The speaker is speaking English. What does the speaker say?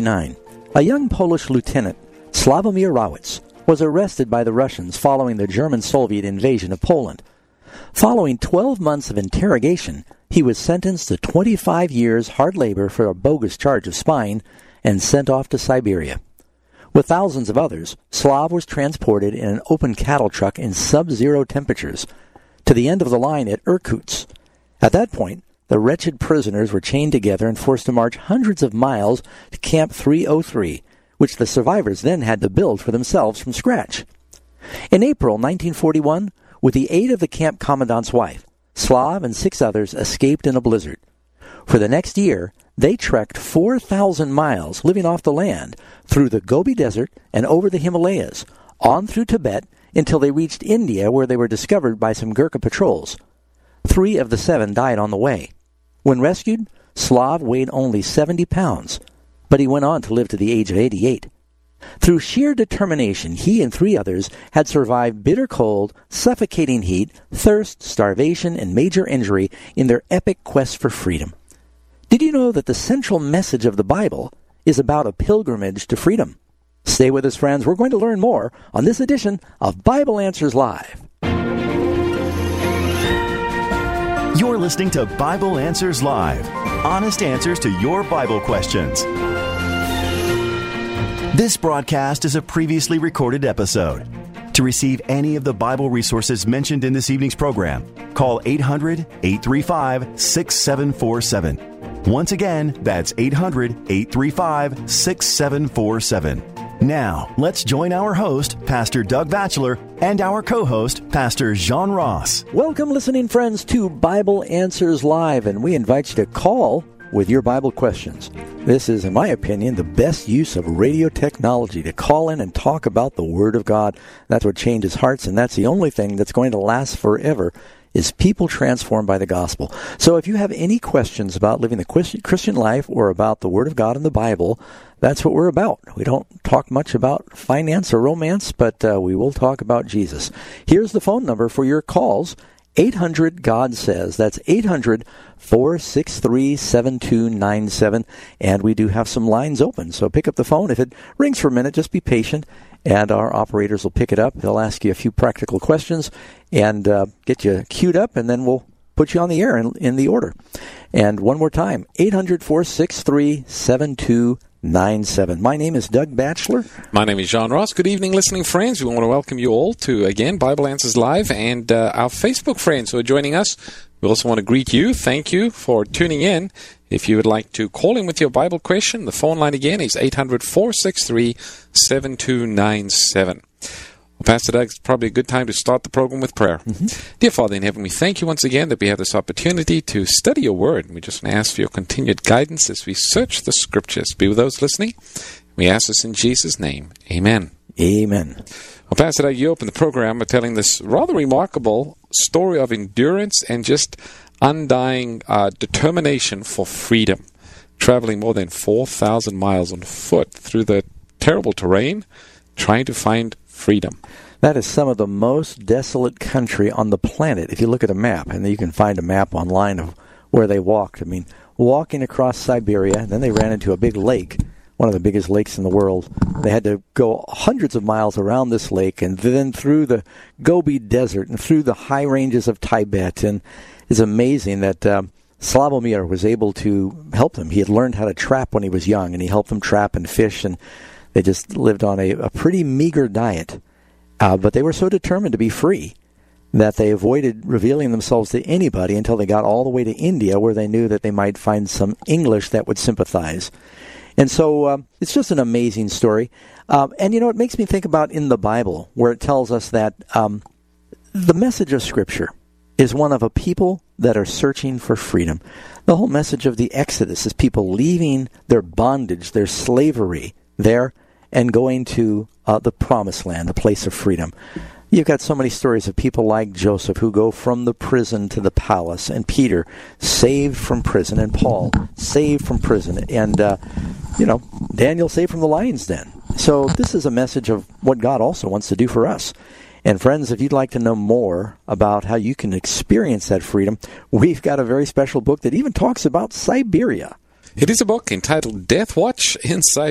1939, a young Polish lieutenant, Sławomir Rawicz, was arrested by the Russians following the German-Soviet invasion of Poland. Following 12 months of interrogation, he was sentenced to 25 years hard labor for a bogus charge of spying and sent off to Siberia. With thousands of others, Slav was transported in an open cattle truck in sub-zero temperatures to the end of the line at Irkutsk. At that point, the wretched prisoners were chained together and forced to march hundreds of miles to Camp 303, which the survivors then had to build for themselves from scratch. In April 1941, with the aid of the camp commandant's wife, Slav and 6 others escaped in a blizzard. For the next year, they trekked 4,000 miles, living off the land, through the Gobi Desert and over the Himalayas, on through Tibet, until they reached India, where they were discovered by some Gurkha patrols. 3 of the 7 died on the way. When rescued, Slav weighed only 70 pounds, but he went on to live to the age of 88. Through sheer determination, he and 3 others had survived bitter cold, suffocating heat, thirst, starvation, and major injury in their epic quest for freedom. Did you know that the central message of the Bible is about a pilgrimage to freedom? Stay with us, friends. We're going to learn more on this edition of Bible Answers Live. You're listening to Bible Answers Live, honest answers to your Bible questions. This broadcast is a previously recorded episode. To receive any of the Bible resources mentioned in this evening's program, call 800-835-6747. Once again, that's 800-835-6747. Now, let's join our host, Pastor Doug Batchelor, and our co-host, Pastor John Ross. Welcome, listening friends, to Bible Answers Live, and we invite you to call with your Bible questions. This is, in my opinion, the best use of radio technology, to call in and talk about the Word of God. That's what changes hearts, and that's the only thing that's going to last forever, is people transformed by the gospel. So if you have any questions about living the Christian life or about the Word of God in the Bible, that's what we're about. We don't talk much about finance or romance, but we will talk about Jesus. Here's the phone number for your calls. 800-GOD-SAYS. That's 800-463-7297. And we do have some lines open, so pick up the phone. If it rings for a minute, just be patient, and our operators will pick it up. They'll ask you a few practical questions and get you queued up, and then we'll put you on the air in the order. And one more time, 800-463-7297. My name is Doug Batchelor. My name is John Ross. Good evening, listening friends. We want to welcome you all to, again, Bible Answers Live, and our Facebook friends who are joining us. We also want to greet you. Thank you for tuning in. If you would like to call in with your Bible question, the phone line again is 800-463-7297. Well, Pastor Doug, it's probably a good time to start the program with prayer. Mm-hmm. Dear Father in heaven, we thank you once again that we have this opportunity to study your word. And we just want to ask for your continued guidance as we search the scriptures. Be with those listening. We ask this in Jesus' name. Amen. Amen. Well, Pastor Doug, you opened the program by telling this rather remarkable story of endurance and just undying determination for freedom, traveling more than 4,000 miles on foot through the terrible terrain, trying to find freedom. That is some of the most desolate country on the planet. If you look at a map, and you can find a map online of where they walked. I mean, walking across Siberia, then they ran into a big lake, one of the biggest lakes in the world. They had to go hundreds of miles around this lake, and then through the Gobi Desert, and through the high ranges of Tibet. And it's amazing that Sławomir was able to help them. He had learned how to trap when he was young, and he helped them trap and fish, and they just lived on a pretty meager diet. But they were so determined to be free that they avoided revealing themselves to anybody until they got all the way to India, where they knew that they might find some English that would sympathize. And so it's just an amazing story. And, it makes me think about in the Bible, where it tells us that the message of Scripture is one of a people that are searching for freedom. The whole message of the Exodus is people leaving their bondage, their slavery there, and going to the promised land, the place of freedom. You've got so many stories of people like Joseph who go from the prison to the palace, and Peter saved from prison, and Paul saved from prison, and Daniel saved from the lion's den. So this is a message of what God also wants to do for us. And friends, if you'd like to know more about how you can experience that freedom, we've got a very special book that even talks about Siberia. It is a book entitled Death Watch in Siberia.